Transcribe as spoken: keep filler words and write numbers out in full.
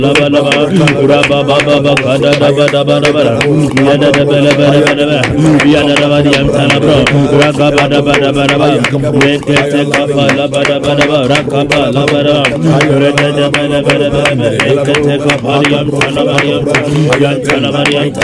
Laba laba, raba baba baba da da ba da ba da ba da, yada da ba da ba da ba da ba, yada da ba di am talabro, raga ba da ba da ba da ba, reke te kapa laba da ba da ba, raka ba laba da, reke da ba da ba da ba, reke te kapa di am talabari am, yan talabari am.